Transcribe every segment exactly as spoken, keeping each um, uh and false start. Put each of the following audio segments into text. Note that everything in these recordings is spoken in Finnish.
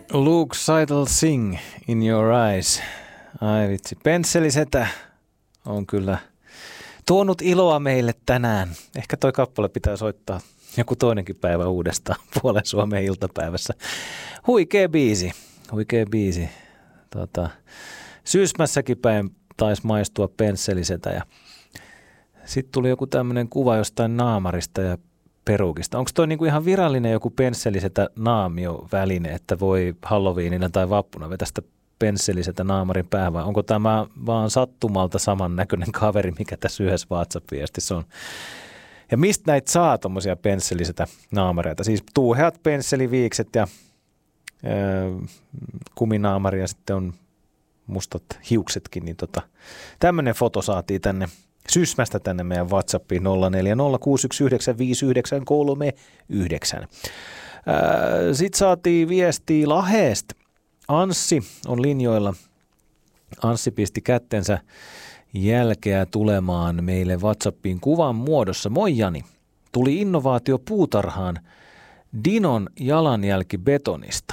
Luke Seidel Sing in Your Eyes. Ai vitsi, pensselisetä on kyllä tuonut iloa meille tänään. Ehkä toi kappale pitää soittaa joku toinenkin päivä uudestaan puolen Suomen iltapäivässä. Huikea biisi, huikea biisi. Tota, Syysmässäkin päin taisi maistua pensselisetä ja sitten tuli joku tämmöinen kuva jostain naamarista ja perukista. Onko toi niinku ihan virallinen joku pensselisetä naamioväline, että voi Halloweenina tai vappuna vetästä pensselisetä naamarin päähän, vai onko tämä vaan sattumalta samannäköinen kaveri, mikä tässä yhdessä WhatsApp-viestissä on? Ja mistä näitä saa tommosia pensselisetä naamareita? Siis tuuheat pensseliviikset ja öö, kuminaamari ja sitten on mustat hiuksetkin, niin tota, tämmöinen foto saatiin tänne Sysmästä tänne meidän WhatsAppiin nolla neljä nolla kuusi yksi yhdeksän viisi yhdeksän kolme yhdeksän. Sitten saatiin viestiä Laheesta. Anssi on linjoilla. Anssi pisti kättensä jälkeä tulemaan meille WhatsAppiin kuvan muodossa. Moi Jani, tuli innovaatio puutarhaan Dinon jalanjälki betonista.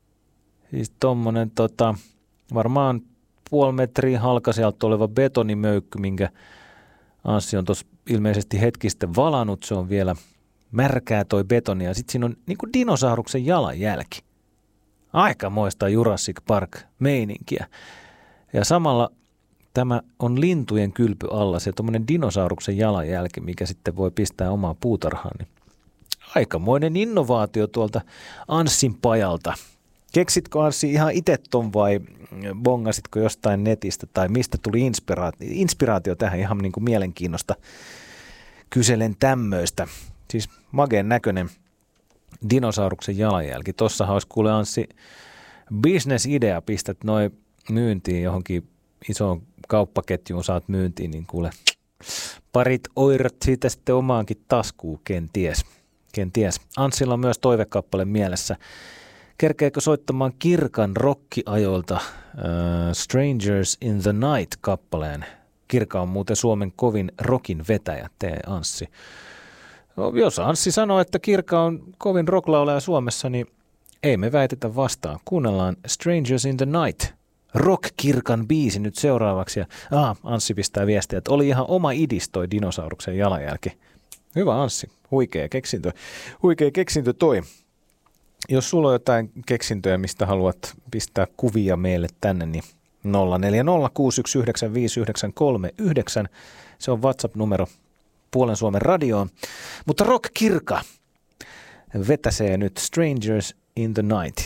Siis tommonen tota, varmaan puoli metriä halkasijalta oleva betonimöykky, minkä Anssi on tuossa ilmeisesti hetki sitten valannut. Se on vielä märkää toi betoni ja sitten siinä on niinku dinosauruksen jalanjälki. Aikamoista Jurassic Park-meininkiä. Ja samalla tämä on lintujen kylpy alla, se tommoinen dinosauruksen jalanjälki, mikä sitten voi pistää omaa puutarhaan. Niin aikamoinen innovaatio tuolta Anssin pajalta. Keksitkö Anssi ihan itse ton vai bongasitko jostain netistä tai mistä tuli inspiraatio, inspiraatio tähän ihan niin kuin mielenkiinnosta? Kyselen tämmöistä. Siis mageen näköinen dinosauruksen jalanjälki. Tossahan olisi kuule Anssi business-idea, pistät noin myyntiin johonkin isoon kauppaketjuun, saat myyntiin, niin kuule parit oirat siitä sitten omaankin taskuun, kenties. kenties. Anssilla on myös toivekappale mielessä. Kerkeekö soittamaan Kirkan rokkiajoilta uh, Strangers in the Night-kappaleen? Kirka on muuten Suomen kovin rockin vetäjä, tee Anssi. No, jos Anssi sanoo, että Kirka on kovin rocklaulaja Suomessa, niin ei me väitetä vastaan. Kuunnellaan Strangers in the Night. Rock-Kirkan biisi nyt seuraavaksi. Ja, ah, Anssi pistää viestiä, että oli ihan oma idis toi dinosauruksen jalanjälki. Hyvä Anssi, huikea keksintö. Huikea keksintö toi. Jos sulla on jotain keksintöjä, mistä haluat pistää kuvia meille tänne, niin nolla neljä nolla kuusi yksi yhdeksän viisi yhdeksän kolme yhdeksän. Se on WhatsApp-numero puolen Suomen radioon. Mutta Rock Kirka vetäsee nyt Strangers in the Night.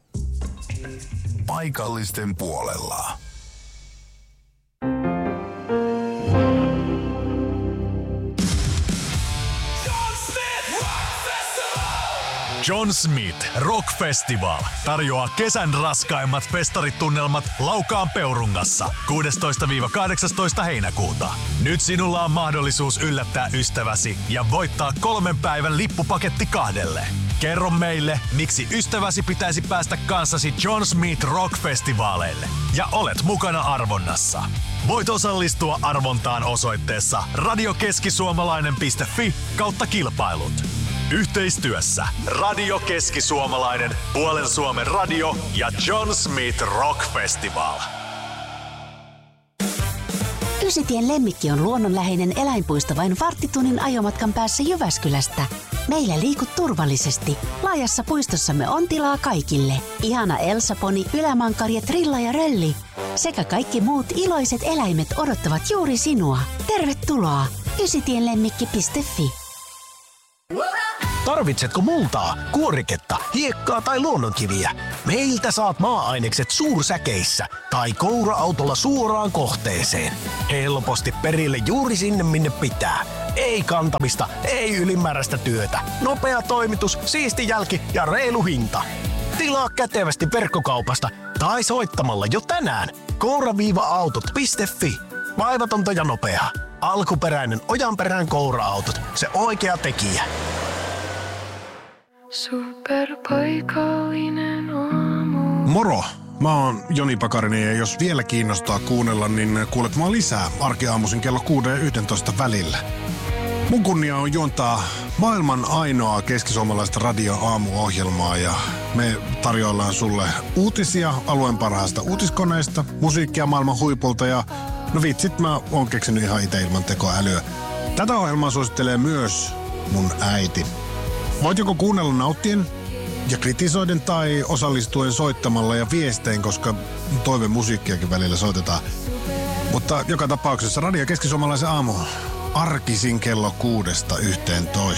Paikallisten puolella. John Smith Rock Festival tarjoaa kesän raskaimmat festaritunnelmat Laukaan Peurungassa kuudestoista kahdeksastoista heinäkuuta. Nyt sinulla on mahdollisuus yllättää ystäväsi ja voittaa kolmen päivän lippupaketti kahdelle. Kerro meille, miksi ystäväsi pitäisi päästä kanssasi John Smith Rock Festivaaleille ja olet mukana arvonnassa. Voit osallistua arvontaan osoitteessa radiokeskisuomalainen piste fi kautta kilpailut. Yhteistyössä Radio Keski-Suomalainen, Puolen Suomen radio ja John Smith Rock Festival. Ysitien Lemmikki on luonnonläheinen eläinpuisto vain varttitunnin ajomatkan päässä Jyväskylästä. Meillä liikut turvallisesti. Laajassa puistossamme on tilaa kaikille. Ihana Elsa-poni, ylämankari, trilla ja rölli. Sekä kaikki muut iloiset eläimet odottavat juuri sinua. Tervetuloa! ysitienlemmikki piste fi. Tarvitsetko multaa, kuoriketta, hiekkaa tai luonnonkiviä? Meiltä saat maa-ainekset suursäkeissä tai koura-autolla suoraan kohteeseen. Helposti perille juuri sinne, minne pitää. Ei kantamista, ei ylimääräistä työtä. Nopea toimitus, siisti jälki ja reilu hinta. Tilaa kätevästi verkkokaupasta tai soittamalla jo tänään koura-autot piste fi. Vaivatonta ja nopeaa. Alkuperäinen Ojanperän koura-autot. Se oikea tekijä. Superpaikallinen aamu. Moro! Mä oon Joni Pakarinen ja jos vielä kiinnostaa kuunnella, niin kuulet mua lisää arkiaamuisin kello kuuden ja yhdentoista välillä. Mun kunnia on juontaa maailman ainoa keskisuomalaista radio-aamuohjelmaa ja Me tarjoillaan sulle uutisia alueen parhaasta uutiskoneesta, musiikkia maailman huipulta ja no vitsit, mä oon keksinyt ihan itse ilman tekoälyä. Tätä ohjelmaa suosittelee myös mun äiti. Voit joko kuunnella nauttien ja kritisoiden tai osallistuen soittamalla ja viestein, koska toivemusiikkiakin välillä soitetaan. Mutta joka tapauksessa Radio Keski-Suomalaisen aamu arkisin kello kuudesta yhteentoista.